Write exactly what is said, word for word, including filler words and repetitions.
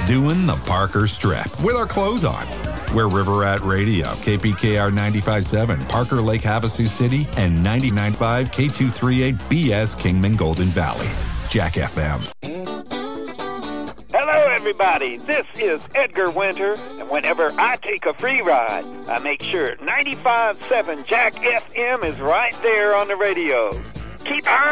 doing the Parker Strip with our clothes on. We're River Rat Radio, K P K R ninety-five point seven, Parker Lake, Havasu City, and ninety-nine point five K two thirty-eight B S Kingman Golden Valley. Jack F M. Hello, everybody. This is Edgar Winter, and whenever I take a free ride, I make sure ninety-five point seven Jack F M is right there on the radio. Keep on